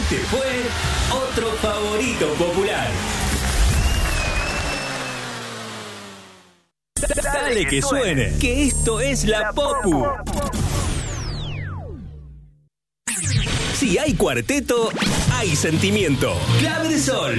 Este fue otro favorito popular. Dale que suene, que esto es la Popu. Si hay cuarteto, hay sentimiento. Clave de Sol.